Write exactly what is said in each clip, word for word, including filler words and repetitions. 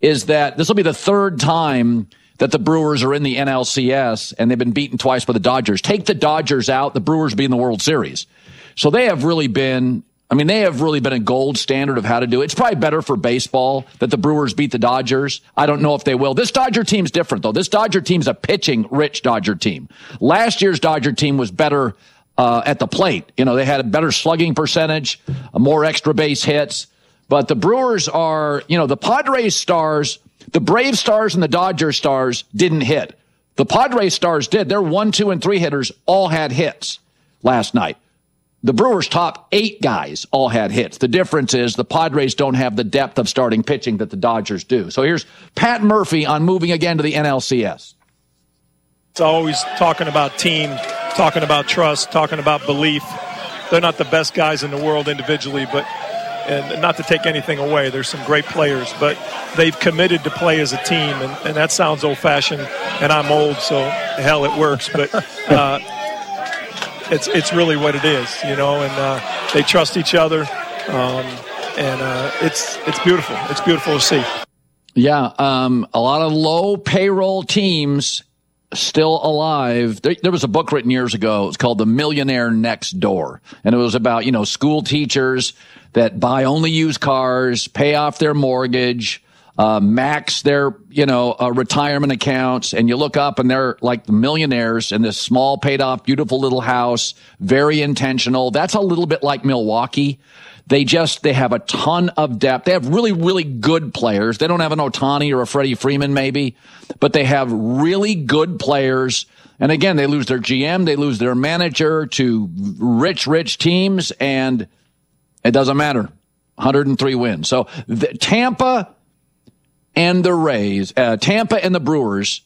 is that this will be the third time that the Brewers are in the N L C S, and they've been beaten twice by the Dodgers. Take the Dodgers out, the Brewers will be in the World Series. So they have really been, I mean, they have really been a gold standard of how to do it. It's probably better for baseball that the Brewers beat the Dodgers. I don't know if they will. This Dodger team's different, though. This Dodger team's a pitching-rich Dodger team. Last year's Dodger team was better uh, at the plate. You know, they had a better slugging percentage, more extra base hits. But the Brewers are, you know, the Padres stars, the Brave stars and the Dodger stars didn't hit. The Padres stars did. Their one, two, and three hitters all had hits last night. The Brewers' top eight guys all had hits. The difference is the Padres don't have the depth of starting pitching that the Dodgers do. So here's Pat Murphy on moving again to the N L C S. It's always talking about team, talking about trust, talking about belief. They're not the best guys in the world individually, but and not to take anything away, there's some great players, but they've committed to play as a team, and, and that sounds old-fashioned, and I'm old, so hell, it works, but uh, it's it's really what it is, you know, and uh, they trust each other, um, and uh, it's it's beautiful. It's beautiful to see. Yeah, um, a lot of low payroll teams still alive. There, there was a book written years ago. It's called The Millionaire Next Door, and it was about, you know, school teachers that buy only used cars, pay off their mortgage, uh, max their, you know, uh, retirement accounts. And you look up and they're like millionaires in this small paid off, beautiful little house, very intentional. That's a little bit like Milwaukee. They just, they have a ton of depth. They have really, really good players. They don't have an Ohtani or a Freddie Freeman maybe, but they have really good players. And again, they lose their G M, they lose their manager to rich, rich teams, and it doesn't matter. one hundred three wins. So the, Tampa and the Rays, uh, Tampa and the Brewers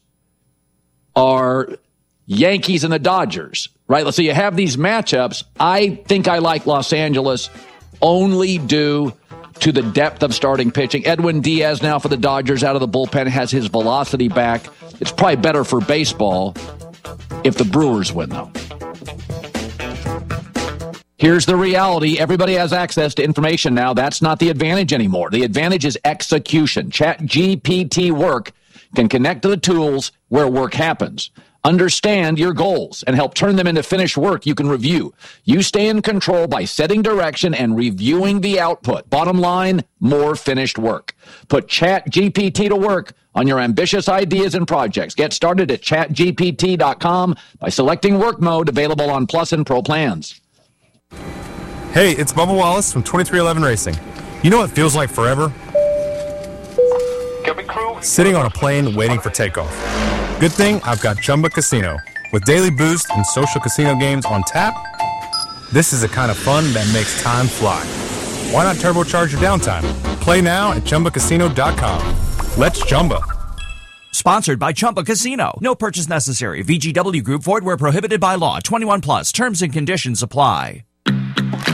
are Yankees and the Dodgers, right? So you have these matchups. I think I like Los Angeles only due to the depth of starting pitching. Edwin Diaz now for the Dodgers out of the bullpen has his velocity back. It's probably better for baseball if the Brewers win, though. Here's the reality. Everybody has access to information now. That's not the advantage anymore. The advantage is execution. ChatGPT Work can connect to the tools where work happens. Understand your goals and help turn them into finished work you can review. You stay in control by setting direction and reviewing the output. Bottom line, more finished work. Put ChatGPT to work on your ambitious ideas and projects. Get started at chat G P T dot com by selecting work mode, available on Plus and Pro plans. Hey, it's Bubba Wallace from twenty-three eleven Racing. You know what feels like forever? Sitting on a plane waiting for takeoff. Good thing I've got Chumba Casino. With daily boost and social casino games on tap, this is the kind of fun that makes time fly. Why not turbocharge your downtime? Play now at Chumba Casino dot com. Let's Chumba. Sponsored by Chumba Casino. No purchase necessary. V G W Group. Void where prohibited by law. twenty-one plus. Terms and conditions apply.